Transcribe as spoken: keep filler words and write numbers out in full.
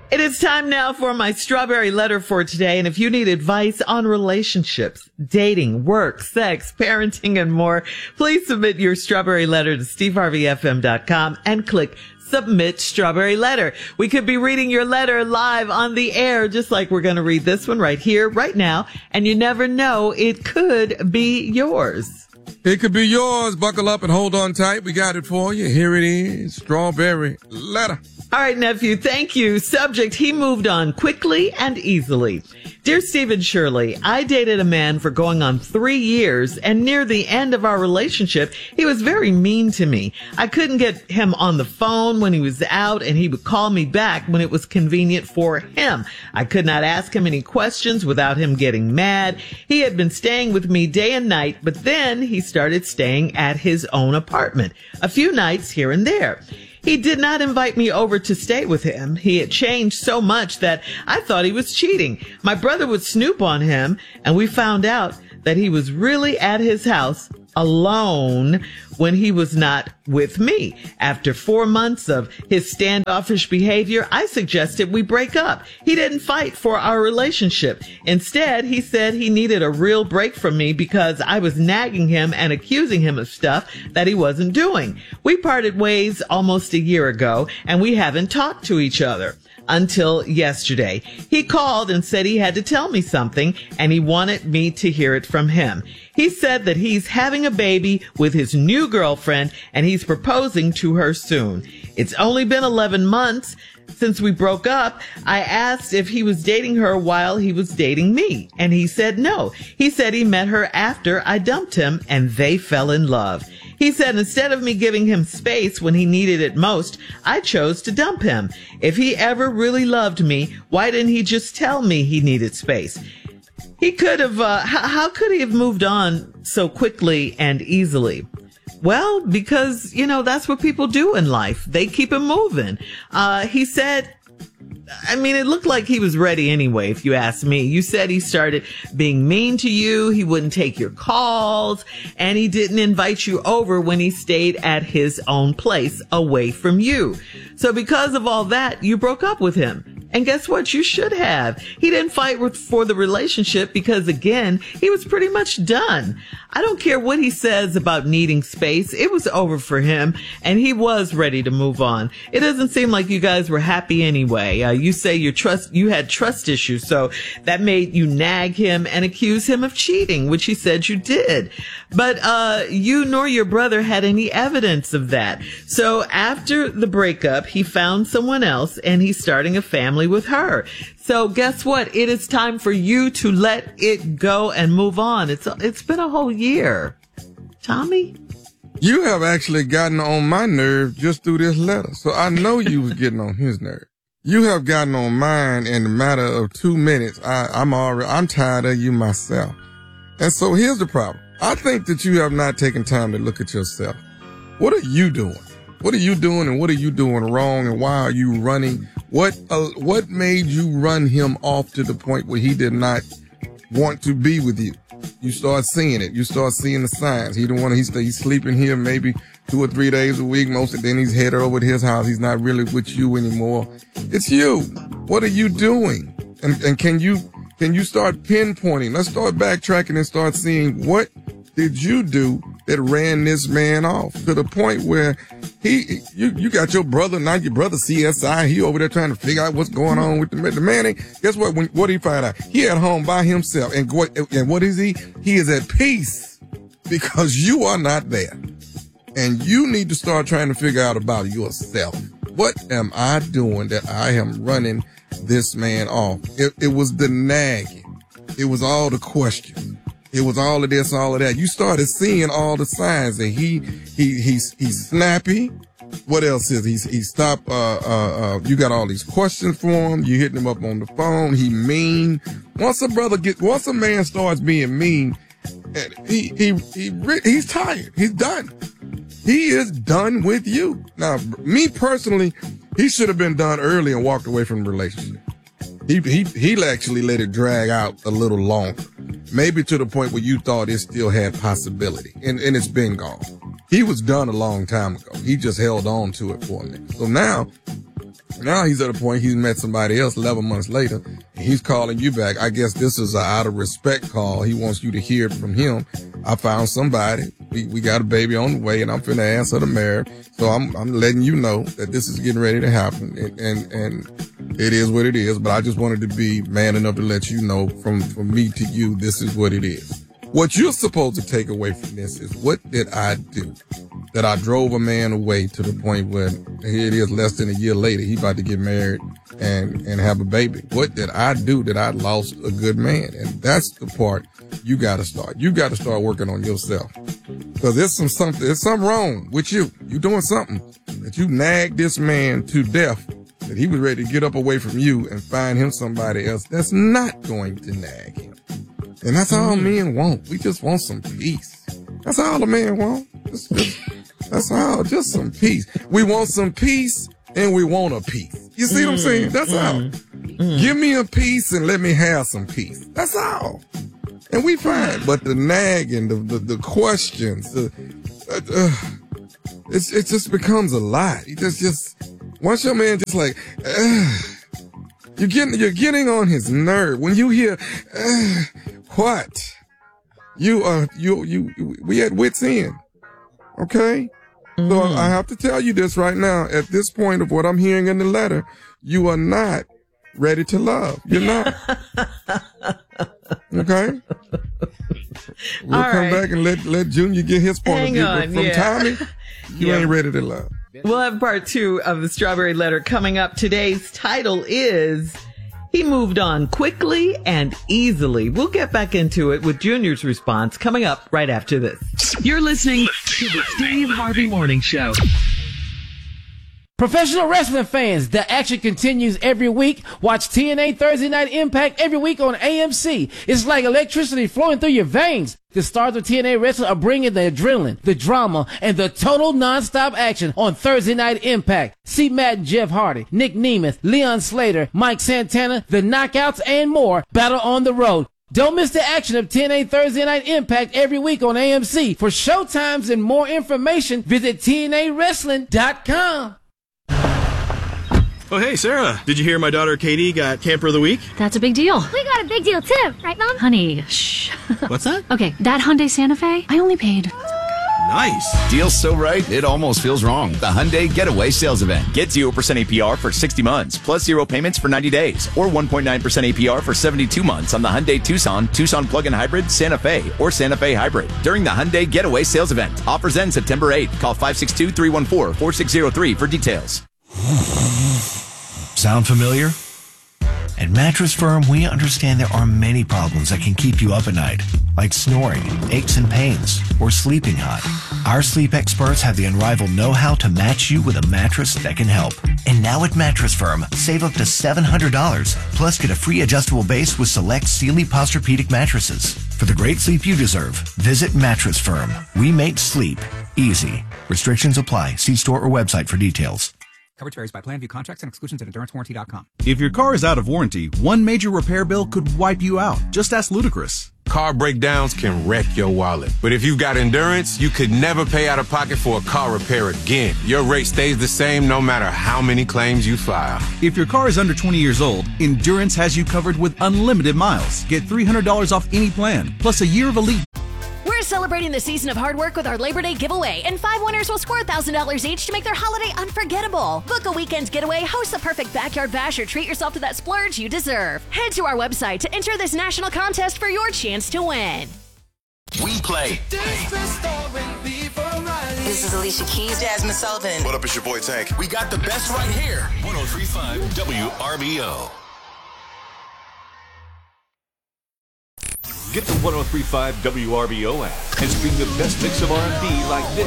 It is time now for my strawberry letter for today. And if you need advice on relationships, dating, work, sex, parenting, and more, please submit your strawberry letter to steve harvey f m dot com and click Submit Strawberry Letter. We could be reading your letter live on the air, just like we're going to read this one right here, right now. And you never know, it could be yours. It could be yours. Buckle up and hold on tight. We got it for you. Here it is. Strawberry Letter. All right, nephew, thank you. Subject, he moved on quickly and easily. Dear Stephen Shirley, I dated a man for going on three years, and near the end of our relationship, he was very mean to me. I couldn't get him on the phone when he was out, and he would call me back when it was convenient for him. I could not ask him any questions without him getting mad. He had been staying with me day and night, but then he started staying at his own apartment, a few nights here and there. He did not invite me over to stay with him. He had changed so much that I thought he was cheating. My brother would snoop on him, and we found out that he was really at his house alone when he was not with me. After four months of his standoffish behavior, I suggested we break up. He didn't fight for our relationship. Instead, he said he needed a real break from me because I was nagging him and accusing him of stuff that he wasn't doing. We parted ways almost a year ago, and we haven't talked to each other until yesterday. He called and said he had to tell me something, and he wanted me to hear it from him. He said that he's having a baby with his new girlfriend, and he's proposing to her soon. It's only been eleven months since we broke up. I asked if he was dating her while he was dating me, and he said no. He said he met her after I dumped him, and they fell in love. He said instead of me giving him space when he needed it most, I chose to dump him. If he ever really loved me, why didn't he just tell me he needed space? He could have, uh, h- how could he have moved on so quickly and easily? Well, because, you know, that's what people do in life. They keep it moving. Uh, he said, I mean, it looked like he was ready anyway, if you ask me. You said he started being mean to you, he wouldn't take your calls, and he didn't invite you over when he stayed at his own place away from you. So because of all that, you broke up with him. And guess what? You should have. He didn't fight with, for the relationship because, again, he was pretty much done. I don't care what he says about needing space. It was over for him, and he was ready to move on. It doesn't seem like you guys were happy anyway. Uh, you say your trust, you had trust issues, so that made you nag him and accuse him of cheating, which he said you did. But uh you nor your brother had any evidence of that. So after the breakup, he found someone else, and he's starting a family with her. So guess what? It is time for you to let it go and move on. It's it's been a whole year. Tommy? You have actually gotten on my nerve just through this letter. So I know you was getting on his nerve. You have gotten on mine in a matter of two minutes. I, I'm already, I'm tired of you myself. And so here's the problem. I think that you have not taken time to look at yourself. What are you doing? What are you doing, and what are you doing wrong, and why are you running? What uh, what made you run him off to the point where he did not want to be with you? You start seeing it. You start seeing the signs. He don't want to. He's, he's sleeping here maybe two or three days a week. Most of then he's headed over to his house. He's not really with you anymore. It's you. What are you doing? And and can you can you start pinpointing? Let's start backtracking and start seeing what did you do that ran this man off to the point where he, you, you got your brother, not your brother C S I. He over there trying to figure out what's going on with the man. The man ain't, guess what? When, what did he find out? He at home by himself. And what, and what is he? He is at peace because you are not there. And you need to start trying to figure out about yourself. What am I doing that I am running this man off? It, it was the nagging. It was all the questions. It was all of this, all of that. You started seeing all the signs that he, he, he's, he's snappy. What else is he? He stopped, uh, uh, uh, you got all these questions for him. You hitting him up on the phone. He mean. Once a brother get, once a man starts being mean, he, he, he, he's tired. He's done. He is done with you. Now, me personally, he should have been done early and walked away from the relationship. He, he, he actually let it drag out a little longer. Maybe to the point where you thought it still had possibility, and, and it's been gone. He was done a long time ago. He just held on to it for a minute. So now Now he's at a point he's met somebody else eleven months later, and he's calling you back. I guess this is an out of respect call. He wants you to hear it from him. I found somebody. We we got a baby on the way, and I'm finna ask her to marry. So I'm I'm letting you know that this is getting ready to happen, and and, and it is what it is. But I just wanted to be man enough to let you know from from me to you, this is what it is. What you're supposed to take away from this is, what did I do that I drove a man away to the point where here it is less than a year later, he about to get married and, and have a baby. What did I do that I lost a good man? And that's the part you got to start. You got to start working on yourself, because there's some something, there's something wrong with you. You doing something that you nagged this man to death, that he was ready to get up away from you and find him somebody else that's not going to nag him. And that's all men want. We just want some peace. That's all a man want. Just, just, that's all. Just some peace. We want some peace, and we want a peace. You see mm, what I'm saying? That's mm, all. Mm. Give me a peace and let me have some peace. That's all. And we fine. But the nagging, the the, the questions, the, uh, uh, it's, it just becomes a lot. It just, just once your man just like, uh, you're getting you're getting on his nerve when you hear. Uh, What? You, uh, you, you, we at wit's end. Okay? Mm. So I have to tell you this right now. At this point of what I'm hearing in the letter, you are not ready to love. You're not. Okay? We'll All come right. back and let, let Junior get his point Hang of view. On, but from yeah. Tommy, you yeah. ain't ready to love. We'll have part two of the Strawberry Letter coming up. Today's title is He Moved On Quickly and Easily. We'll get back into it with Junior's response coming up right after this. You're listening to the Steve Harvey Morning Show. Professional wrestling fans, the action continues every week. Watch T N A Thursday Night Impact every week on A M C. It's like electricity flowing through your veins. The stars of T N A Wrestling are bringing the adrenaline, the drama, and the total non-stop action on Thursday Night Impact. See Matt and Jeff Hardy, Nick Nemeth, Leon Slater, Mike Santana, The Knockouts, and more battle on the road. Don't miss the action of T N A Thursday Night Impact every week on A M C. For showtimes and more information, visit T N A wrestling dot com. Oh, hey, Sarah. Did you hear my daughter Katie got Camper of the Week? That's a big deal. We got a big deal, too. Right, Mom? Honey, shh. What's that? Okay, that Hyundai Santa Fe, I only paid... Nice. Deal's so right, it almost feels wrong. The Hyundai Getaway Sales Event. Get zero percent A P R for sixty months, plus zero payments for ninety days, or one point nine percent A P R for seventy-two months on the Hyundai Tucson, Tucson Plug-in Hybrid, Santa Fe, or Santa Fe Hybrid during the Hyundai Getaway Sales Event. Offers end September eighth. Call five six two, three one four, four six zero three for details. Sound familiar? At Mattress Firm, we understand there are many problems that can keep you up at night, like snoring, aches and pains, or sleeping hot. Our sleep experts have the unrivaled know-how to match you with a mattress that can help. And now at Mattress Firm, save up to seven hundred dollars, plus get a free adjustable base with select Sealy Posturepedic mattresses. For the great sleep you deserve, visit Mattress Firm. We make sleep easy. Restrictions apply. See store or website for details. Coverage varies by plan. View contracts and exclusions at endurance warranty dot com. If your car is out of warranty, one major repair bill could wipe you out. Just ask Ludacris. Car breakdowns can wreck your wallet. But if you've got Endurance, you could never pay out of pocket for a car repair again. Your rate stays the same no matter how many claims you file. If your car is under twenty years old, Endurance has you covered with unlimited miles. Get three hundred dollars off any plan, plus a year of Elite. We're celebrating the season of hard work with our Labor Day giveaway, and five winners will score one thousand dollars each to make their holiday unforgettable. Book a weekend getaway, host the perfect backyard bash, or treat yourself to that splurge you deserve. Head to our website to enter this national contest for your chance to win. We play. This is Alicia Keys, Jasmine Sullivan. What up, it's your boy Tank. We got the best right here. one oh three point five W R B O. Get the one oh three point five W R B O app and stream the best mix of R and B like this.